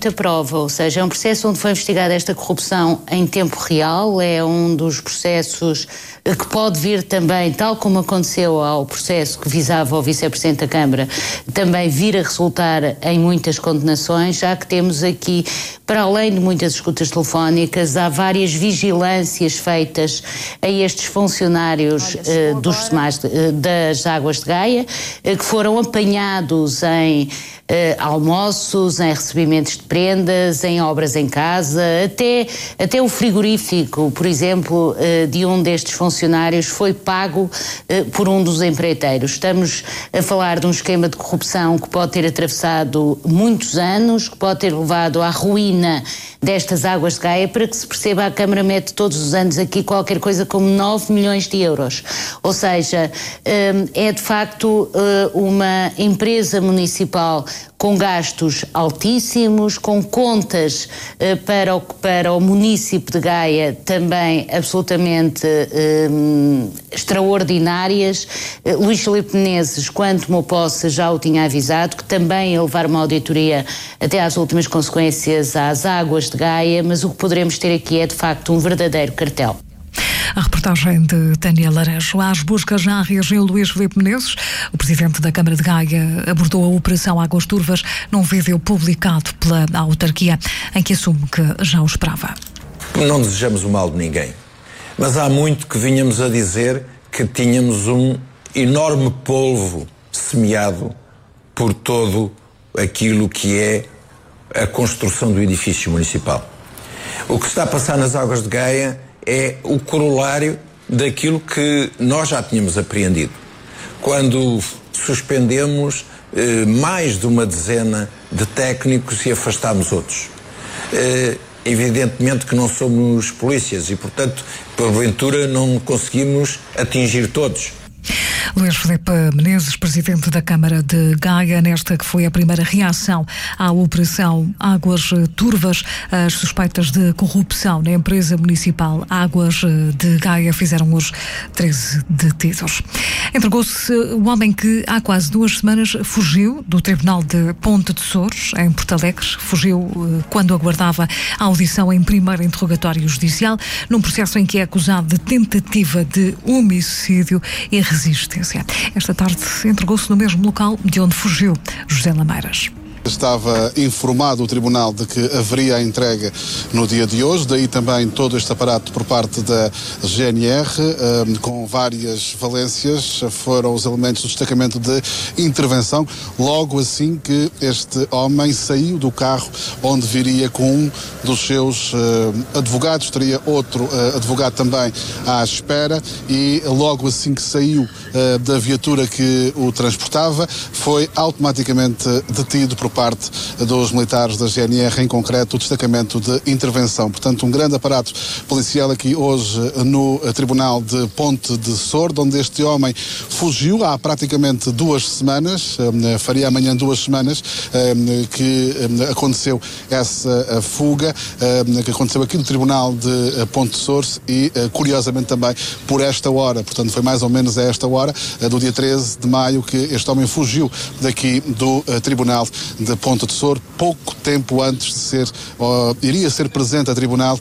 muita prova, ou seja, é um processo onde foi investigada esta corrupção em tempo real, é um dos processos que pode vir também, tal como aconteceu ao processo que visava o Vice-Presidente da Câmara, também vir a resultar em muitas condenações, já que temos aqui, para além de muitas escutas telefónicas, há várias vigilâncias feitas a estes funcionários dos SEMAS das Águas de Gaia, que foram apanhados em almoços, em recebimentos de prendas, em obras em casa, até o frigorífico, por exemplo, de um destes funcionários foi pago por um dos empreiteiros. Estamos a falar de um esquema de corrupção que pode ter atravessado muitos anos, que pode ter levado à ruína destas Águas de Gaia. Para que se perceba, a Câmara mete todos os anos aqui qualquer coisa como 9 milhões de euros. Ou seja, é de facto uma empresa municipal com gastos altíssimos, com contas para o município de Gaia também absolutamente extraordinárias. Luís Filipe Menezes, quando tomou posse, já o tinha avisado, que também ia levar uma auditoria até às últimas consequências às Águas de Gaia, mas o que poderemos ter aqui é de facto um verdadeiro cartel. A reportagem de Tânia Laranjo. Às buscas já reagiu Luís Filipe Menezes. O presidente da Câmara de Gaia abordou a Operação Águas Turvas num vídeo publicado pela autarquia, em que assume que já o esperava. Não desejamos o mal de ninguém, mas há muito que vinhamos a dizer que tínhamos um enorme polvo semeado por todo aquilo que é a construção do edifício municipal. O que está a passar nas Águas de Gaia é o corolário daquilo que nós já tínhamos apreendido. Quando suspendemos mais de uma dezena de técnicos e afastámos outros. Evidentemente que não somos polícias e, portanto, porventura não conseguimos atingir todos. Luís Filipe Menezes, presidente da Câmara de Gaia, nesta que foi a primeira reação à Operação Águas Turvas. As suspeitas de corrupção na empresa municipal Águas de Gaia fizeram hoje 13 detidos. Entregou-se o homem que há quase 2 semanas fugiu do Tribunal de Ponte de Souros, em Porto Alegre. Fugiu quando aguardava a audição em primeiro interrogatório judicial, num processo em que é acusado de tentativa de homicídio e resistência. Esta tarde entregou-se no mesmo local de onde fugiu José Lameiras. Estava informado o Tribunal de que haveria a entrega no dia de hoje, daí também todo este aparato por parte da GNR, com várias valências, foram os elementos do destacamento de intervenção, logo assim que este homem saiu do carro onde viria com um dos seus advogados, teria outro advogado também à espera, e logo assim que saiu da viatura que o transportava, foi automaticamente detido por parte dos militares da GNR, em concreto o destacamento de intervenção. Portanto, um grande aparato policial aqui hoje no Tribunal de Ponte de Souros, onde este homem fugiu há praticamente 2 semanas, faria amanhã 2 semanas, que aconteceu essa fuga, que aconteceu aqui no Tribunal de Ponte de Souros e, curiosamente também, por esta hora, portanto foi mais ou menos a esta hora, do dia 13 de maio, que este homem fugiu daqui do Tribunal de Ponte de Souros, pouco tempo antes de iria ser presente a tribunal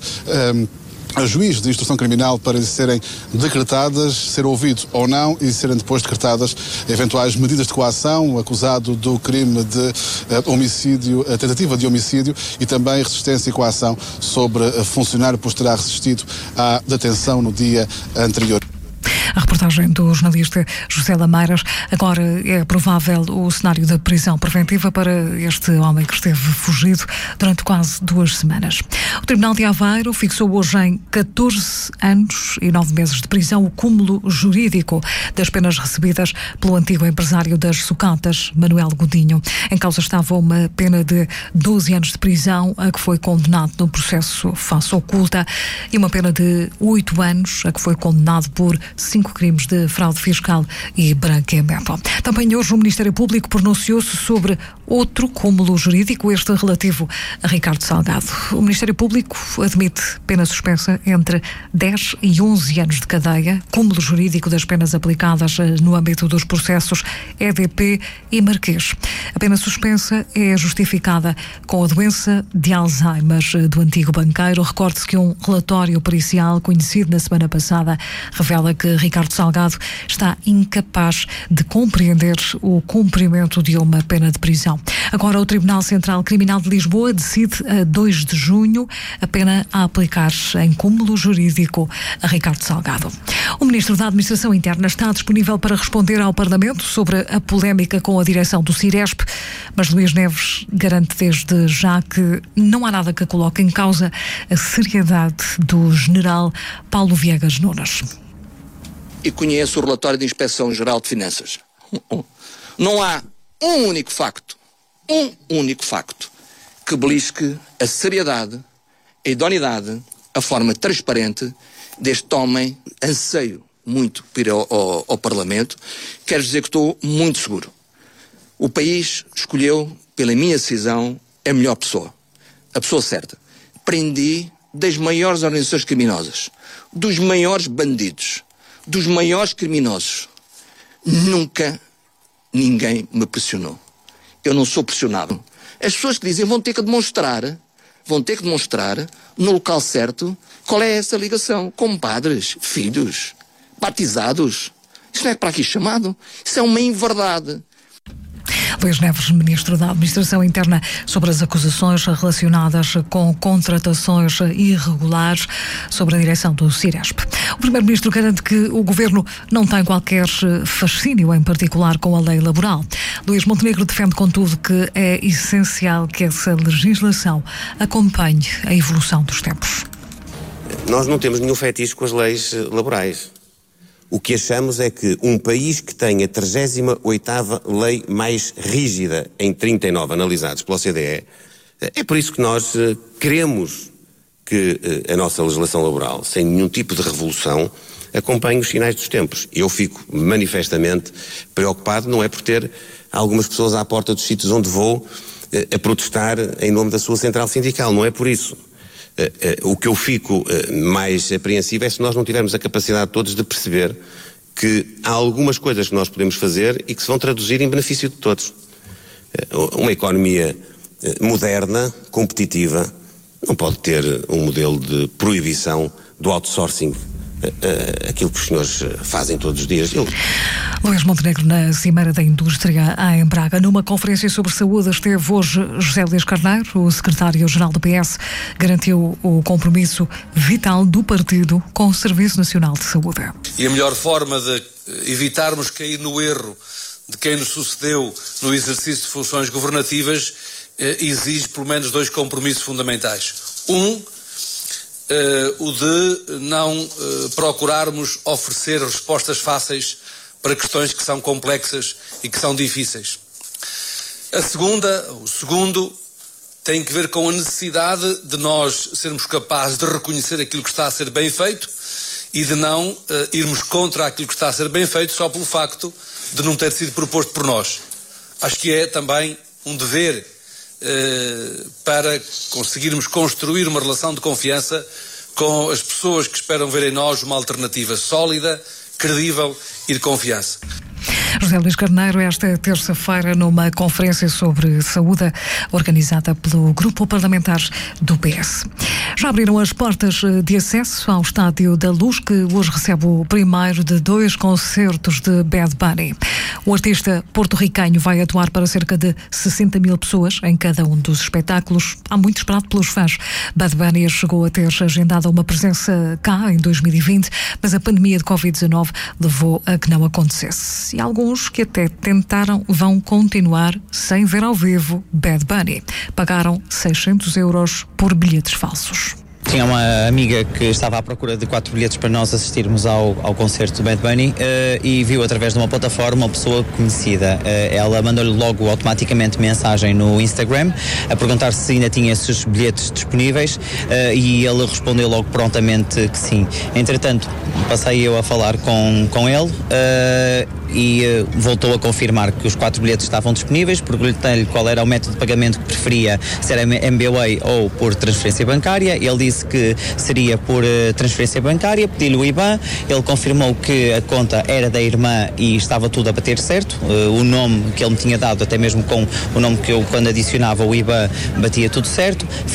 a juiz de instrução criminal para serem decretadas, ser ouvido ou não, e serem depois decretadas eventuais medidas de coação, acusado do crime de homicídio, tentativa de homicídio e também resistência e coação sobre funcionário por terá resistido à detenção no dia anterior. A reportagem do jornalista José Lameiras. Agora é provável o cenário da prisão preventiva para este homem que esteve fugido durante quase 2 semanas. O Tribunal de Aveiro fixou hoje em 14 anos e 9 meses de prisão o cúmulo jurídico das penas recebidas pelo antigo empresário das sucatas, Manuel Godinho. Em causa estava uma pena de 12 anos de prisão, a que foi condenado no processo face oculta, e uma pena de 8 anos, a que foi condenado por 5 5 crimes de fraude fiscal e branqueamento. Também hoje o Ministério Público pronunciou-se sobre outro cúmulo jurídico, este relativo a Ricardo Salgado. O Ministério Público admite pena suspensa entre 10 e 11 anos de cadeia, cúmulo jurídico das penas aplicadas no âmbito dos processos EDP e Marquês. A pena suspensa é justificada com a doença de Alzheimer do antigo banqueiro. Recorde-se que um relatório pericial conhecido na semana passada revela que Ricardo Salgado está incapaz de compreender o cumprimento de uma pena de prisão. Agora o Tribunal Central Criminal de Lisboa decide a 2 de junho a pena a aplicar em cúmulo jurídico a Ricardo Salgado. O Ministro da Administração Interna está disponível para responder ao Parlamento sobre a polémica com a direção do Ciresp, mas Luís Neves garante desde já que não há nada que coloque em causa a seriedade do general Paulo Viegas Nunes. E conheço o relatório da Inspeção-Geral de Finanças. Não há um único facto que belisque a seriedade, a idoneidade, a forma transparente deste homem. Anseio muito para ir ao Parlamento. Quero dizer que estou muito seguro. O país escolheu, pela minha decisão, a melhor pessoa. A pessoa certa. Prendi das maiores organizações criminosas, dos maiores bandidos, dos maiores criminosos. Nunca ninguém me pressionou. Eu não sou pressionado. As pessoas que dizem vão ter que demonstrar no local certo qual é essa ligação. Com padres, filhos, batizados. Isso não é para aqui chamado. Isso é uma inverdade. Luís Neves, Ministro da Administração Interna, sobre as acusações relacionadas com contratações irregulares sobre a direção do Ciresp. O Primeiro-Ministro garante que o Governo não tem qualquer fascínio em particular com a lei laboral. Luís Montenegro defende, contudo, que é essencial que essa legislação acompanhe a evolução dos tempos. Nós não temos nenhum fetiche com as leis laborais. O que achamos é que um país que tem a 38ª lei mais rígida em 39 analisados pela OCDE, é por isso que nós queremos que a nossa legislação laboral, sem nenhum tipo de revolução, acompanhe os sinais dos tempos. Eu fico manifestamente preocupado, não é por ter algumas pessoas à porta dos sítios onde vou a protestar em nome da sua central sindical, não é por isso. O que eu fico mais apreensivo é se nós não tivermos a capacidade todos de perceber que há algumas coisas que nós podemos fazer e que se vão traduzir em benefício de todos. Uma economia moderna, competitiva, não pode ter um modelo de proibição do outsourcing, aquilo que os senhores fazem todos os dias. Luís Montenegro na Cimeira da Indústria em Braga. Numa conferência sobre saúde esteve hoje José Luís Carneiro, o secretário-geral do PS, garantiu o compromisso vital do partido com o Serviço Nacional de Saúde. E a melhor forma de evitarmos cair no erro de quem nos sucedeu no exercício de funções governativas exige pelo menos 2 compromissos fundamentais. O de não procurarmos oferecer respostas fáceis para questões que são complexas e que são difíceis. O segundo, tem que ver com a necessidade de nós sermos capazes de reconhecer aquilo que está a ser bem feito e de não irmos contra aquilo que está a ser bem feito só pelo facto de não ter sido proposto por nós. Acho que é também um dever para conseguirmos construir uma relação de confiança com as pessoas que esperam ver em nós uma alternativa sólida, credível e de confiança. José Luís Carneiro, esta terça-feira, numa conferência sobre saúde organizada pelo Grupo Parlamentar do PS. Já abriram as portas de acesso ao Estádio da Luz, que hoje recebe o primeiro de 2 concertos de Bad Bunny. O artista porto-riquenho vai atuar para cerca de 60 mil pessoas em cada um dos espetáculos. Há muito esperado pelos fãs. Bad Bunny chegou a ter agendada uma presença cá em 2020, mas a pandemia de Covid-19 levou a que não acontecesse. E alguns que até tentaram vão continuar sem ver ao vivo Bad Bunny. Pagaram 600 € por bilhetes falsos. Tinha uma amiga que estava à procura de 4 bilhetes para nós assistirmos ao concerto do Bad Bunny e viu através de uma plataforma uma pessoa conhecida. Ela mandou-lhe logo automaticamente mensagem no Instagram a perguntar se ainda tinha esses bilhetes disponíveis e ele respondeu logo prontamente que sim. Entretanto, passei eu a falar com ele e voltou a confirmar que os 4 bilhetes estavam disponíveis. Perguntei-lhe qual era o método de pagamento que preferia, se era MBWay ou por transferência bancária. Ele disse que seria por transferência bancária, pedi-lhe o IBAN, ele confirmou que a conta era da irmã e estava tudo a bater certo, o nome que ele me tinha dado, até mesmo com o nome que eu quando adicionava o IBAN batia tudo certo.